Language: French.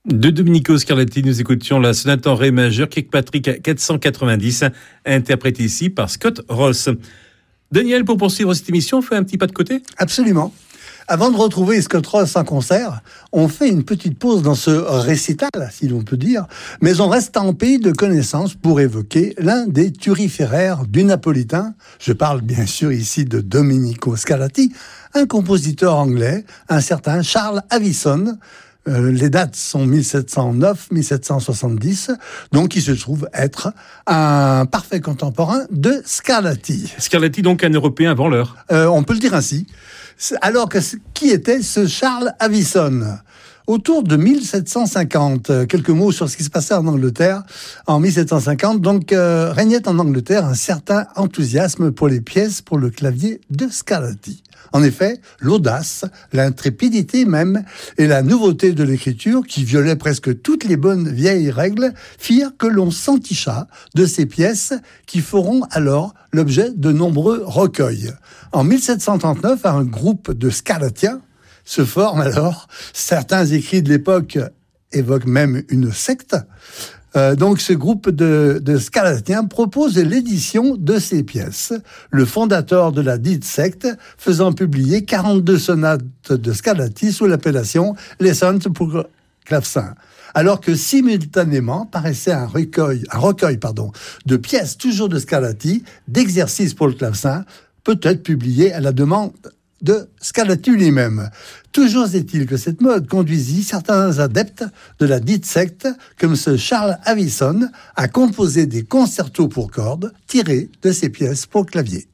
De Domenico Scarlatti, nous écoutions la sonate en ré majeur Kirkpatrick 490, interprétée ici par Scott Ross. Daniel, pour poursuivre cette émission, on fait un petit pas de côté ? Absolument. Avant de retrouver Scott Ross en concert, on fait une petite pause dans ce récital, si l'on peut dire, mais on reste en pays de connaissance pour évoquer l'un des turiféraires du napolitain. Je parle bien sûr ici de Domenico Scarlatti, un compositeur anglais, un certain Charles Avison. Les dates sont 1709-1770, donc il se trouve être un parfait contemporain de Scarlatti. Scarlatti, donc un Européen avant l'heure. On peut le dire ainsi. Alors que qui était ce Charles Avison ? Autour de 1750, quelques mots sur ce qui se passait en Angleterre. En 1750, donc, régnait en Angleterre un certain enthousiasme pour les pièces pour le clavier de Scarlatti. En effet, l'audace, l'intrépidité même, et la nouveauté de l'écriture, qui violait presque toutes les bonnes vieilles règles, firent que l'on s'enticha de ces pièces qui feront alors l'objet de nombreux recueils. En 1739, un groupe de Scarlattiens se forme alors. Certains écrits de l'époque évoquent même une secte. Donc ce groupe de Scarlattiens propose l'édition de ces pièces. Le fondateur de la dite secte faisant publier 42 sonates de Scarlatti sous l'appellation Les Sonates pour clavecin. Alors que simultanément paraissait un recueil de pièces toujours de Scarlatti, d'exercices pour le clavecin, peut-être publié à la demande de Scarlatti lui-même. Toujours est-il que cette mode conduisit certains adeptes de la dite secte, comme ce Charles Avison, à composer des concertos pour cordes tirés de ces pièces pour clavier.